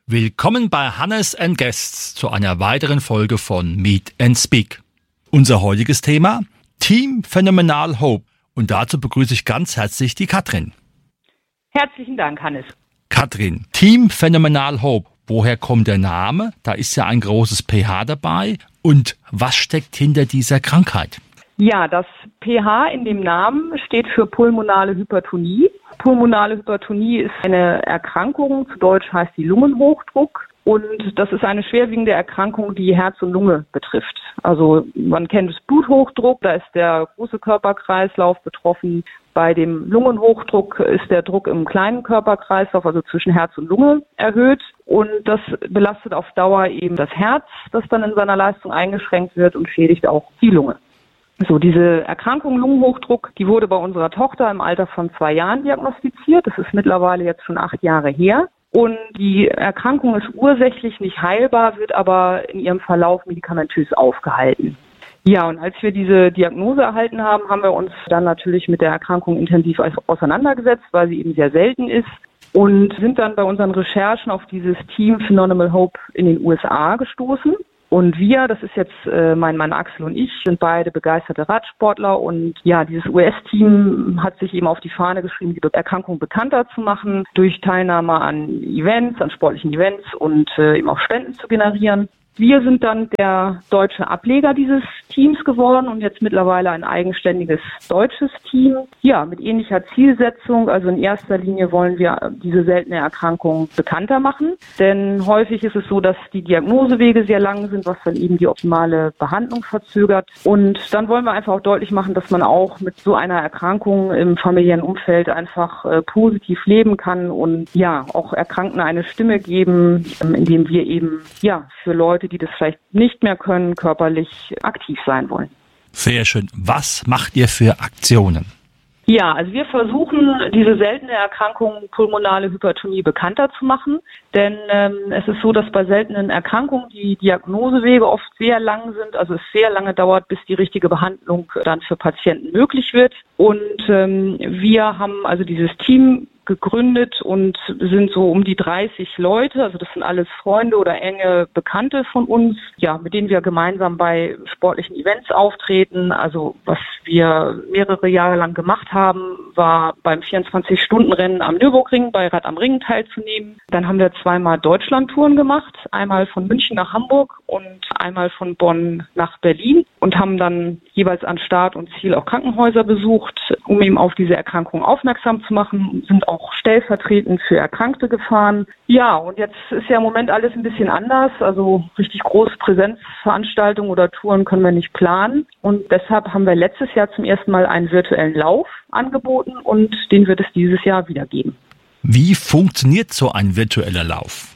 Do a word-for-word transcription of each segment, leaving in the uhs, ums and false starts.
Willkommen bei Hannes and Guests zu einer weiteren Folge von Meet and Speak. Unser heutiges Thema: Team Phenomenal Hope. Und dazu begrüße ich ganz herzlich die Katrin. Herzlichen Dank, Hannes. Katrin, Team Phenomenal Hope. Woher kommt der Name? Da ist ja ein großes P H dabei. Und was steckt hinter dieser Krankheit? Ja, das P H in dem Namen steht für pulmonale Hypertonie. Pulmonale Hypertonie ist eine Erkrankung, zu Deutsch heißt die Lungenhochdruck. Und das ist eine schwerwiegende Erkrankung, die Herz und Lunge betrifft. Also man kennt das Bluthochdruck, da ist der große Körperkreislauf betroffen. Bei dem Lungenhochdruck ist der Druck im kleinen Körperkreislauf, also zwischen Herz und Lunge, erhöht. Und das belastet auf Dauer eben das Herz, das dann in seiner Leistung eingeschränkt wird und schädigt auch die Lunge. So, diese Erkrankung Lungenhochdruck, die wurde bei unserer Tochter im Alter von zwei Jahren diagnostiziert. Das ist mittlerweile jetzt schon acht Jahre her. Und die Erkrankung ist ursächlich nicht heilbar, wird aber in ihrem Verlauf medikamentös aufgehalten. Ja, und als wir diese Diagnose erhalten haben, haben wir uns dann natürlich mit der Erkrankung intensiv auseinandergesetzt, weil sie eben sehr selten ist. Und sind dann bei unseren Recherchen auf dieses Team Phenomenal Hope in den U S A gestoßen. Und wir, das ist jetzt äh, mein Mann Axel und ich, sind beide begeisterte Radsportler. Und ja, dieses U S-Team hat sich eben auf die Fahne geschrieben, die Erkrankung bekannter zu machen, durch Teilnahme an Events, an sportlichen Events und äh, eben auch Spenden zu generieren. Wir sind dann der deutsche Ableger dieses Teams geworden und jetzt mittlerweile ein eigenständiges deutsches Team. Ja, mit ähnlicher Zielsetzung. Also in erster Linie wollen wir diese seltene Erkrankung bekannter machen. Denn häufig ist es so, dass die Diagnosewege sehr lang sind, was dann eben die optimale Behandlung verzögert. Und dann wollen wir einfach auch deutlich machen, dass man auch mit so einer Erkrankung im familiären Umfeld einfach äh, positiv leben kann und ja, auch Erkrankten eine Stimme geben, ähm, indem wir eben ja für Leute, die das vielleicht nicht mehr können, körperlich aktiv sein wollen. Sehr schön. Was macht ihr für Aktionen? Ja, also wir versuchen, diese seltene Erkrankung pulmonale Hypertonie bekannter zu machen. Denn ähm, es ist so, dass bei seltenen Erkrankungen die Diagnosewege oft sehr lang sind, also es sehr lange dauert, bis die richtige Behandlung dann für Patienten möglich wird. Und ähm, wir haben also dieses Team gegründet und sind so um die dreißig Leute, also das sind alles Freunde oder enge Bekannte von uns, ja, mit denen wir gemeinsam bei sportlichen Events auftreten. Also was wir mehrere Jahre lang gemacht haben, war beim vierundzwanzig-Stunden-Rennen am Nürburgring bei Rad am Ring teilzunehmen. Dann haben wir zweimal Deutschlandtouren gemacht, einmal von München nach Hamburg und einmal von Bonn nach Berlin und haben dann jeweils an Start und Ziel auch Krankenhäuser besucht, um eben auf diese Erkrankung aufmerksam zu machen, sind auch auch stellvertretend für Erkrankte gefahren. Ja, und jetzt ist ja im Moment alles ein bisschen anders. Also richtig große Präsenzveranstaltungen oder Touren können wir nicht planen. Und deshalb haben wir letztes Jahr zum ersten Mal einen virtuellen Lauf angeboten und den wird es dieses Jahr wieder geben. Wie funktioniert so ein virtueller Lauf?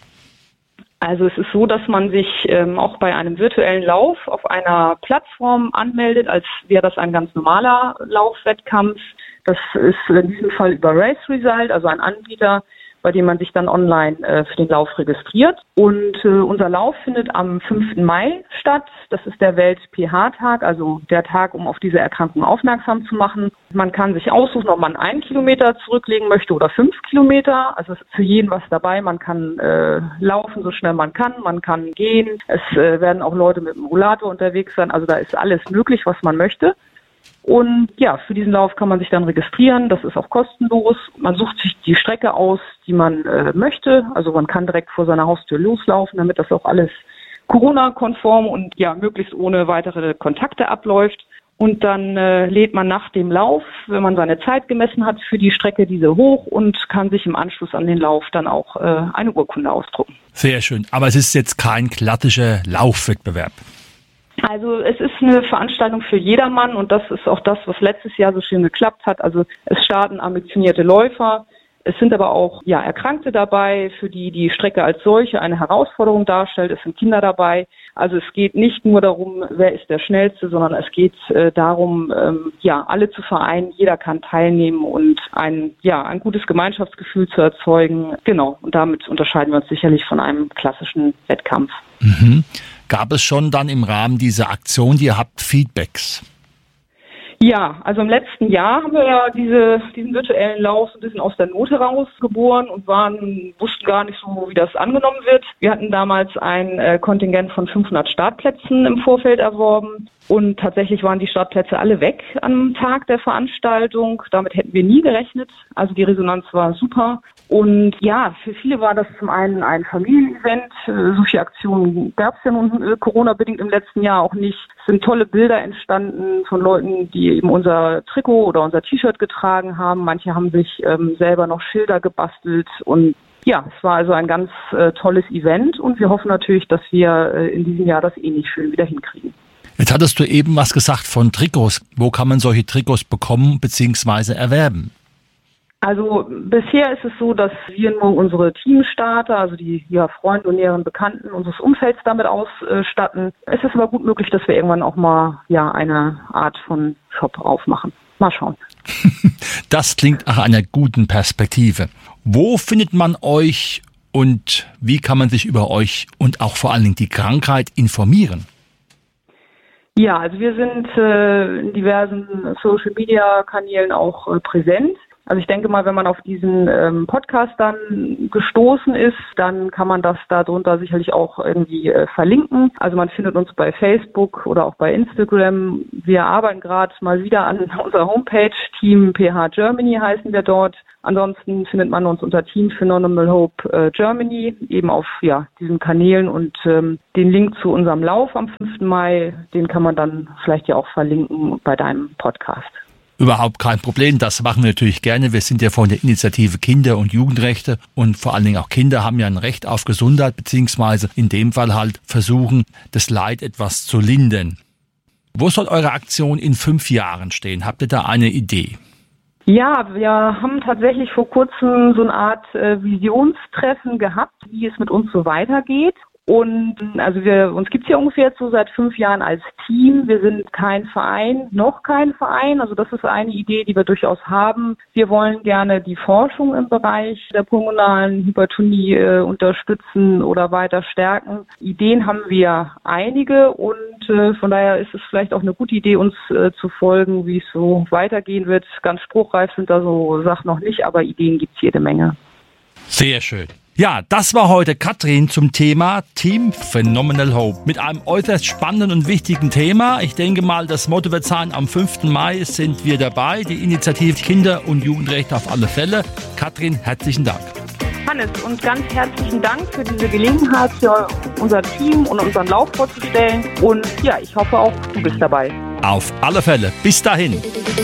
Also es ist so, dass man sich ähm, auch bei einem virtuellen Lauf auf einer Plattform anmeldet, als wäre das ein ganz normaler Laufwettkampf. Das ist in diesem Fall über Race Result, also ein Anbieter, bei dem man sich dann online äh, für den Lauf registriert. Und äh, unser Lauf findet am fünften Mai statt. Das ist der Welt-P H-Tag, also der Tag, um auf diese Erkrankung aufmerksam zu machen. Man kann sich aussuchen, ob man einen Kilometer zurücklegen möchte oder fünf Kilometer. Also es ist für jeden was dabei. Man kann äh, laufen, so schnell man kann. Man kann gehen. Es äh, werden auch Leute mit dem Rollator unterwegs sein. Also da ist alles möglich, was man möchte. Und ja, für diesen Lauf kann man sich dann registrieren. Das ist auch kostenlos. Man sucht sich die Strecke aus, die man äh, möchte. Also man kann direkt vor seiner Haustür loslaufen, damit das auch alles Corona-konform und ja möglichst ohne weitere Kontakte abläuft. Und dann äh, lädt man nach dem Lauf, wenn man seine Zeit gemessen hat, für die Strecke diese hoch und kann sich im Anschluss an den Lauf dann auch äh, eine Urkunde ausdrucken. Sehr schön. Aber es ist jetzt kein klassischer Laufwettbewerb. Also es ist eine Veranstaltung für jedermann und das ist auch das, was letztes Jahr so schön geklappt hat. Also es starten ambitionierte Läufer, es sind aber auch ja Erkrankte dabei, für die die Strecke als solche eine Herausforderung darstellt. Es sind Kinder dabei. Also es geht nicht nur darum, wer ist der Schnellste, sondern es geht äh, darum, ähm, ja alle zu vereinen. Jeder kann teilnehmen und ein ja ein gutes Gemeinschaftsgefühl zu erzeugen. Genau. Und damit unterscheiden wir uns sicherlich von einem klassischen Wettkampf. Mhm. Gab es schon dann im Rahmen dieser Aktion, die ihr habt, Feedbacks? Ja, also im letzten Jahr haben wir ja diese, diesen virtuellen Lauf so ein bisschen aus der Not heraus geboren und waren, wussten gar nicht so, wie das angenommen wird. Wir hatten damals ein äh, Kontingent von fünfhundert Startplätzen im Vorfeld erworben und tatsächlich waren die Startplätze alle weg am Tag der Veranstaltung. Damit hätten wir nie gerechnet. Also die Resonanz war super. Und ja, für viele war das zum einen ein Familienevent. Solche Aktionen gab es ja nun äh, Corona-bedingt im letzten Jahr auch nicht. Es sind tolle Bilder entstanden von Leuten, die eben unser Trikot oder unser T-Shirt getragen haben. Manche haben sich ähm, selber noch Schilder gebastelt. Und ja, es war also ein ganz äh, tolles Event. Und wir hoffen natürlich, dass wir äh, in diesem Jahr das ähnlich schön wieder hinkriegen. Jetzt hattest du eben was gesagt von Trikots. Wo kann man solche Trikots bekommen bzw. erwerben? Also bisher ist es so, dass wir nur unsere Teamstarter, also die ja, Freunde und näheren Bekannten unseres Umfelds damit ausstatten. Es ist aber gut möglich, dass wir irgendwann auch mal ja eine Art von Shop aufmachen. Mal schauen. Das klingt nach einer guten Perspektive. Wo findet man euch und wie kann man sich über euch und auch vor allen Dingen die Krankheit informieren? Ja, also wir sind äh, in diversen Social-Media-Kanälen auch äh, präsent. Also ich denke mal, wenn man auf diesen ähm, Podcast dann gestoßen ist, dann kann man das darunter sicherlich auch irgendwie äh, verlinken. Also man findet uns bei Facebook oder auch bei Instagram. Wir arbeiten gerade mal wieder an unserer Homepage. Team P H Germany heißen wir dort. Ansonsten findet man uns unter Team Phenomenal Hope äh, Germany, eben auf ja diesen Kanälen und ähm, den Link zu unserem Lauf am fünften Mai, den kann man dann vielleicht ja auch verlinken bei deinem Podcast. Überhaupt kein Problem, das machen wir natürlich gerne. Wir sind ja von der Initiative Kinder- und Jugendrechte und vor allen Dingen auch Kinder haben ja ein Recht auf Gesundheit, beziehungsweise in dem Fall halt versuchen, das Leid etwas zu lindern. Wo soll eure Aktion in fünf Jahren stehen? Habt ihr da eine Idee? Ja, wir haben tatsächlich vor kurzem so eine Art äh, Visionstreffen gehabt, wie es mit uns so weitergeht. Und also wir uns gibt's ja ungefähr jetzt so seit fünf Jahren als Team. Wir sind kein Verein, noch kein Verein. Also das ist eine Idee, die wir durchaus haben. Wir wollen gerne die Forschung im Bereich der pulmonalen Hypertonie äh, unterstützen oder weiter stärken. Ideen haben wir einige und äh, von daher ist es vielleicht auch eine gute Idee, uns äh, zu folgen, wie es so weitergehen wird. Ganz spruchreif sind da so Sachen noch nicht, aber Ideen gibt's jede Menge. Sehr schön. Ja, das war heute Katrin zum Thema Team Phenomenal Hope mit einem äußerst spannenden und wichtigen Thema. Ich denke mal, das Motto wird sein, am fünften Mai sind wir dabei, die Initiative Kinder- und Jugendrechte auf alle Fälle. Katrin, herzlichen Dank. Hannes, und ganz herzlichen Dank für diese Gelegenheit, für unser Team und unseren Lauf vorzustellen. Und ja, ich hoffe auch, du bist dabei. Auf alle Fälle. Bis dahin.